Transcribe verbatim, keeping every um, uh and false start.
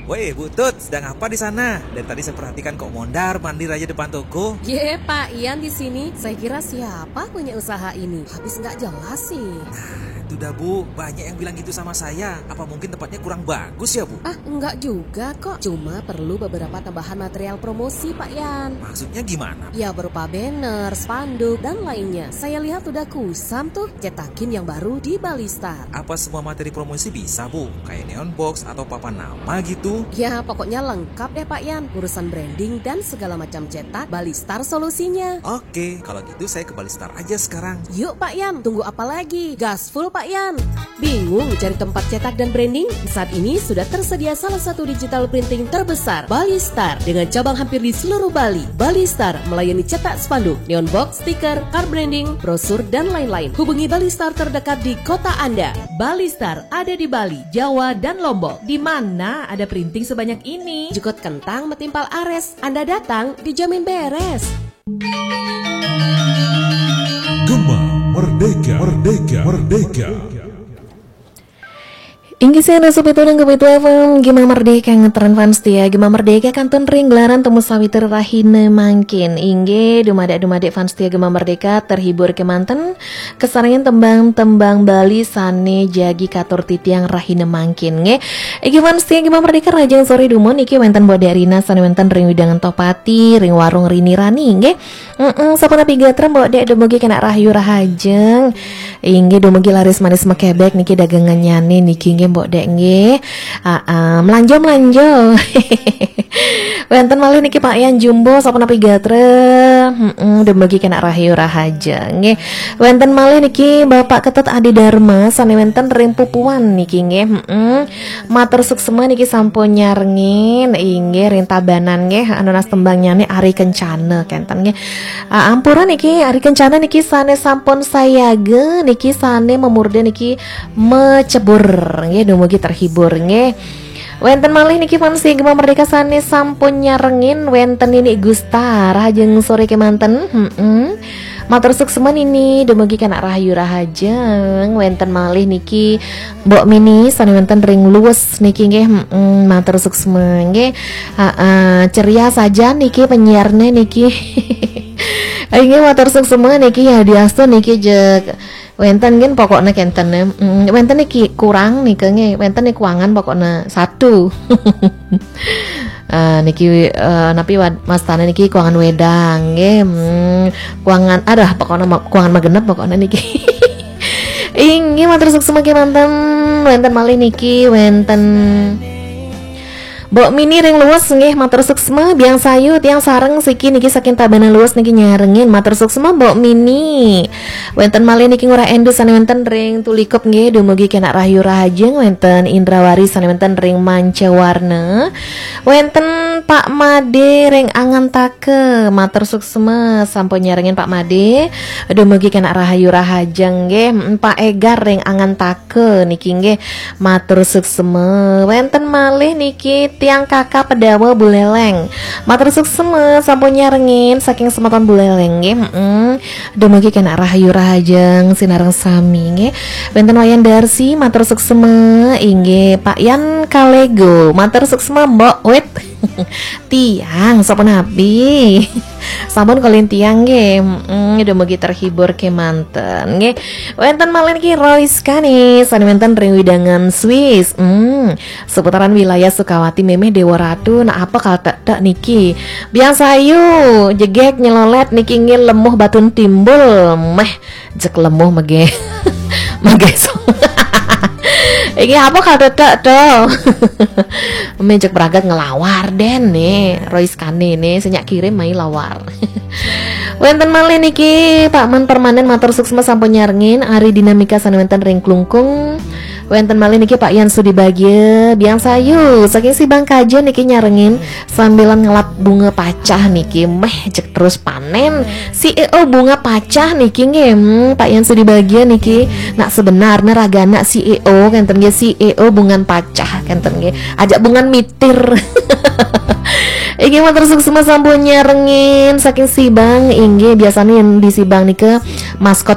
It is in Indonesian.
Woi, Butut, sedang apa di sana? Dari tadi saya perhatikan kok mondar mandir aja depan toko. Ye, Pak Ian di sini. Saya kira siapa punya usaha ini? Habis nggak jelas sih. Itu dah Bu, banyak yang bilang gitu sama saya. Apa mungkin tempatnya kurang bagus ya Bu? Ah, enggak juga kok. Cuma perlu beberapa tambahan material promosi, Pak Ian. Maksudnya gimana? Ya berupa banner, spanduk, dan lainnya. Saya lihat udah kusam tuh cetakin yang baru di Balistar. Apa semua materi promosi bisa Bu? Kayak neon box atau papan nama gitu? Ya pokoknya lengkap deh Pak Ian. Urusan branding dan segala macam cetak, Balistar solusinya. Oke, kalau gitu saya ke Balistar aja sekarang. Yuk Pak Ian, tunggu apa lagi? Gaspol Pak Ian. Bingung cari tempat cetak dan branding? Saat ini sudah tersedia salah satu digital printing terbesar, Balistar, dengan cabang hampir di seluruh Bali. Balistar melayani cetak spanduk, neon box, stiker, card branding, brosur, dan lain-lain. Hubungi Balistar terdekat di kota Anda. Balistar ada di Bali, Jawa, dan Lombok. Di mana ada printing sebanyak ini? Jukut kentang metimpal ares. Anda datang dijamin beres. Gema Merdeka, Merdeka, Merdeka. Inggi sih resup itu dan kebetu F M Gema Merdeka ngetren fans dia. Gema Merdeka kantun ring gelaran temu sawiter rahine mangkin. Inggi dumadek-dumadek fans dia Gema Merdeka terhibur kemanten kesarangan tembang-tembang Bali sane jagi katur titiang rahine mangkin nge. Iki fans dia Gema Merdeka rajang sore dumon iki wenten bode arina sane wenten ring widangan topati ring warung rini rani nge. Heeh sapana pigatra bode dumugi kena rahayu rahajeng. Inggi dumugi laris manis mekebek niki dagangan nyane niki nge mbok dek nggih. Heeh, melanjo melanjo. Wenten malih niki Pak Yan Jumbo sapa napi gatre. Heeh, dumugi kena rahayu rahaja nggih. Wenten malih niki Bapak Ketut Adi Dharma sane wenten ring pupuan niki nggih. Heeh. Matur suksema niki sampun nyarengin inggih ring tabanan nggih anu nas tembang nyane Ari Kencana kenten nggih. Ampura niki Ari Kencana niki sane sampun sayage niki sane memurde niki mecebur nggih dumugi terhibur nggih. Wenten malih niki fans Gema Merdeka sane sampun nyarengin wenten ini Gustar hajeng sore kemanten. Heeh. Matur suksema ini dumugi kana rahayu rahajeng wenten malih niki Mbok Mini sane wenten ring luwes niki nggih. Heeh, matur suksema nggih. Heeh, ceria saja niki penyiarne niki. Inggih matur suksema niki ya diasto niki jeg wenten kan pokoknya kenten mm, wenten iki kurang nih kenge wenten iki kuangan pokoknya satu. uh, niki uh, napi mas tane niki kuangan wedang nggih mm, kuangan aduh pokoknya kuangan magenep pokoknya niki. Inggih matur suksema kemanten wenten malih niki wenten Mbok Mini ring luwes nggih matur suksema biang sayu tiang sareng siki niki saking tabanan luwes niki nyarengin matur suksema Mbok Mini. Wenten malih niki ngurah endu sane wenten ring tulikop nggih dumugi kena rahayu rahajeng wenten Indrawari sane wenten ring mancewarna. Wenten Pak Made ring angan take matur suksema sampun nyarengin Pak Made dumugi kena rahayu rahajeng nggih. Pak Egar ring angan take niki nggih matur suksema. Wenten malih niki tiang kakak pedawa Buleleng matur suksema sampun nyarengin saking sematan Buleleng nggih. Heeh dumugi kena rahayu rahajeng sinareng sami nggih. Wenten Wayan Darsi matur suksema inggih Pak Yan Kalego matur suksema Mbok wit tiang sapa nabi sampun kalin tiang nggih. Heeh dumugi terhibur kemanten nggih. Wenten malih niki Royce Kani sane wenten ring widangan Swiss. Hmm seputaran wilayah Sukawati memeh Dewa Ratu nah apa kalau tak niki biang sayu jegek nyelolet niki ngil lemuh batun timbul meh jek lemuh mage mage so. Iki apa kalau tak tuh mejek beragat ngelawar den nih Royce Kane nih senyak kirim mai lawar. Wenten malih niki Pak Man Permanen matur suksema sampun nyarengin Ari Dinamika sane wenten ring klungkung. Wenten malih niki Pak Yan Sudi Bagya biang sayu saking si Bang Kajo niki nyarengin sambilan ngelap bunga pacah niki meh jek terus panen C E O bunga pacah niki nggih. hmm, Pak Yan Sudi Bagya niki nak sebenarnya ragana C E O kenten nggih C E O bungan pacah kenten nggih ajak bungan mitir. Iki matur suksema sampun nyarengin saking Sibang inggih biasanya yang di Sibang nike maskot